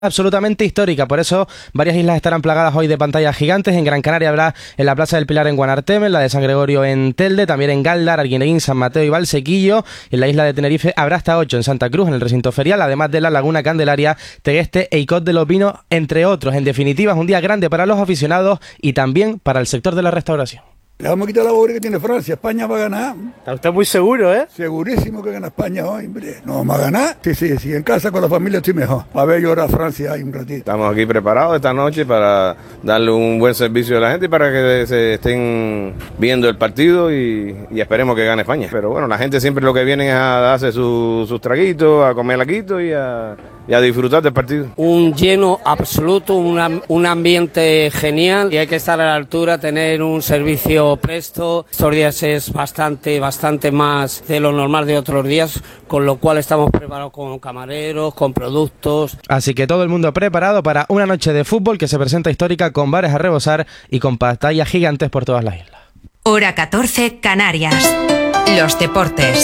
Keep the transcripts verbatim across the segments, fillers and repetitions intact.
Absolutamente histórica, por eso varias islas estarán plagadas hoy de pantallas gigantes. En Gran Canaria habrá en la Plaza del Pilar en Guanarteme, en la de San Gregorio en Telde, también en Galdar, Arguineguín, San Mateo y Valsequillo. En la isla de Tenerife habrá hasta ocho en Santa Cruz, en el recinto ferial, además de la Laguna Candelaria, Tegueste e Icod de los Pinos, entre otros. En definitiva, es un día grande para los aficionados y también para el sector de la restauración. Le vamos a quitar la pobreza que tiene Francia. España va a ganar. Está usted muy seguro, ¿eh? Segurísimo que gana España hoy, hombre. ¿No vamos a ganar? Sí, sí, sí. En casa con la familia estoy mejor. A ver llorar a Francia ahí un ratito. Estamos aquí preparados esta noche para darle un buen servicio a la gente y para que se estén viendo el partido y, y esperemos que gane España. Pero bueno, la gente siempre lo que viene es a darse sus su traguitos, a comer laquito y a... y a disfrutar del partido. Un lleno absoluto, una, un ambiente genial y hay que estar a la altura, tener un servicio presto. Estos días es bastante, bastante más de lo normal de otros días, con lo cual estamos preparados con camareros, con productos. Así que todo el mundo preparado para una noche de fútbol que se presenta histórica, con bares a rebosar y con pantallas gigantes por todas las islas. Hora catorce, Canarias. Los deportes.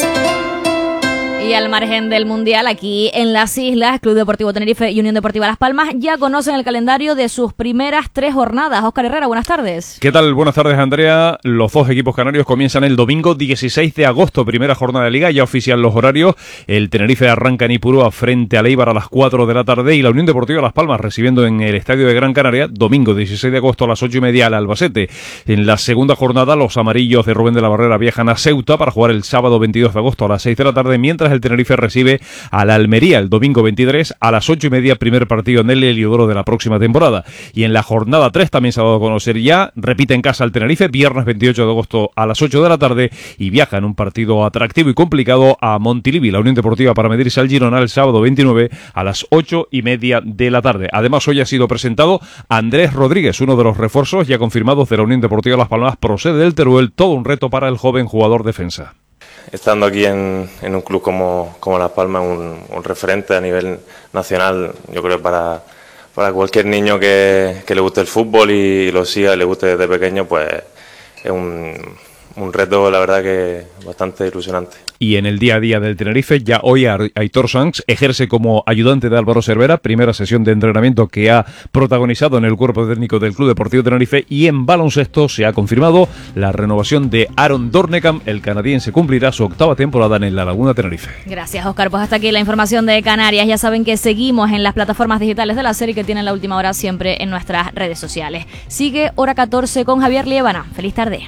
Y al margen del Mundial, aquí en las islas, Club Deportivo Tenerife y Unión Deportiva Las Palmas ya conocen el calendario de sus primeras tres jornadas. Óscar Herrera, buenas tardes. ¿Qué tal? Buenas tardes, Andrea. Los dos equipos canarios comienzan el domingo dieciséis de agosto, primera jornada de Liga, ya oficial los horarios. El Tenerife arranca en Ipurúa frente al Eibar a las cuatro de la tarde y la Unión Deportiva Las Palmas recibiendo en el Estadio de Gran Canaria, domingo dieciséis de agosto a las ocho y media al Albacete. En la segunda jornada, los amarillos de Rubén de la Barrera viajan a Ceuta para jugar el sábado veintidós de agosto a las seis de la tarde, mientras el Tenerife recibe a la Almería el domingo veintitrés a las ocho y media, primer partido en el Heliodoro de la próxima temporada. Y en la jornada tres también se ha dado a conocer ya, repite en casa el Tenerife, viernes veintiocho de agosto a las ocho de la tarde y viaja en un partido atractivo y complicado a Montilivi, la Unión Deportiva, para medirse al Girona el sábado veintinueve a las ocho y media de la tarde. Además, hoy ha sido presentado Andrés Rodríguez, uno de los refuerzos ya confirmados de la Unión Deportiva Las Palmas, procede del Teruel, todo un reto para el joven jugador defensa. Estando aquí en, en un club como, como Las Palmas, un, un referente a nivel nacional, yo creo para, para cualquier niño que, que le guste el fútbol y lo siga y le guste desde pequeño, pues es un, un reto, la verdad, que bastante ilusionante. Y en el día a día del Tenerife, ya hoy Aitor Sanz ejerce como ayudante de Álvaro Cervera, primera sesión de entrenamiento que ha protagonizado en el cuerpo técnico del Club Deportivo Tenerife. Y en baloncesto se ha confirmado la renovación de Aaron Dornekam, el canadiense cumplirá su octava temporada en la Laguna Tenerife. Gracias, Óscar. Pues hasta aquí la información de Canarias. Ya saben que seguimos en las plataformas digitales de la serie que tienen la última hora siempre en nuestras redes sociales. Sigue Hora catorce con Javier Liébana. Feliz tarde.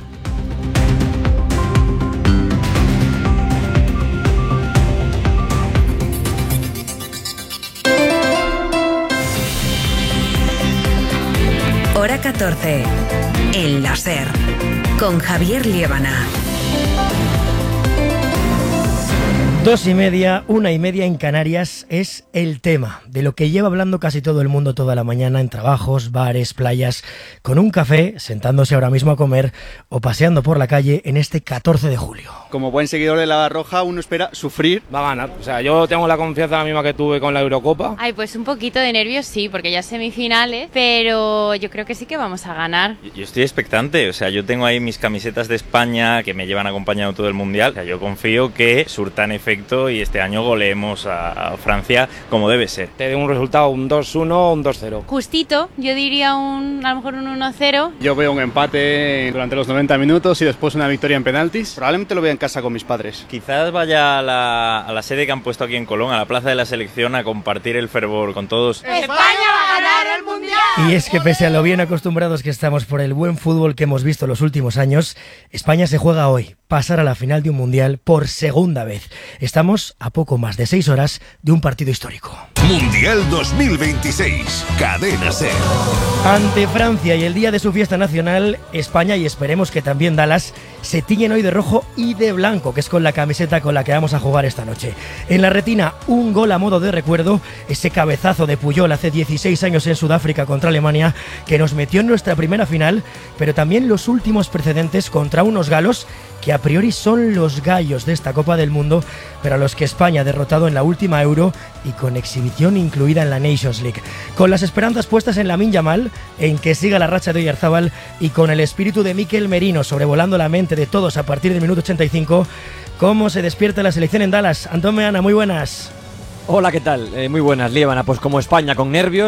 Hora catorce, El Láser, con Javier Liébana. Dos y media, una y media en Canarias es el tema de lo que lleva hablando casi todo el mundo toda la mañana en trabajos, bares, playas, con un café, sentándose ahora mismo a comer o paseando por la calle en este catorce de julio. Como buen seguidor de la Roja, uno espera sufrir. Va a ganar, o sea, yo tengo la confianza la misma que tuve con la Eurocopa. Ay, pues un poquito de nervios sí, porque ya semifinales, pero yo creo que sí que vamos a ganar. Yo estoy expectante, o sea, yo tengo ahí mis camisetas de España que me llevan acompañando todo el Mundial, o sea, yo confío que surtan efecto y este año goleemos a, a Francia como debe ser. Te doy un resultado, un dos uno o un dos cero. Justito, yo diría un, a lo mejor un uno cero. Yo veo un empate durante los noventa minutos y después una victoria en penaltis. Probablemente lo vea en casa con mis padres. Quizás vaya a la, a la sede que han puesto aquí en Colón, a la Plaza de la Selección, a compartir el fervor con todos. ¡España va a ganar el Mundial! Y es que pese a lo bien acostumbrados que estamos por el buen fútbol que hemos visto los últimos años, España se juega hoy, pasar a la final de un Mundial por segunda vez. Estamos a poco más de seis horas de un partido histórico. Mundial dos mil veintiséis, Cadena SER. Ante Francia y el día de su fiesta nacional, España, y esperemos que también Dallas, se tiñen hoy de rojo y de blanco, que es con la camiseta con la que vamos a jugar esta noche. En la retina, un gol a modo de recuerdo, ese cabezazo de Puyol hace dieciséis años en Sudáfrica contra Alemania, que nos metió en nuestra primera final, pero también los últimos precedentes contra unos galos que a priori son los gallos de esta Copa del Mundo, pero a los que España ha derrotado en la última Euro y con exhibición incluida en la Nations League. Con las esperanzas puestas en Lamine Yamal, en que siga la racha de Oyarzábal y con el espíritu de Mikel Merino sobrevolando la mente de todos a partir del minuto ochenta y cinco, ¿cómo se despierta la selección en Dallas? Antón Meana, muy buenas. Hola, ¿qué tal? Eh, muy buenas, Liébana. Pues como España con nervios.